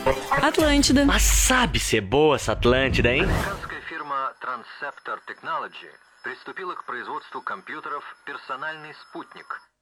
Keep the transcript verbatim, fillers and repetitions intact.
Atlântida. Mas sabe ser boa essa Atlântida, hein? Американская фирма Transceptor Technology приступила к производству компьютеров «Персональный спутник».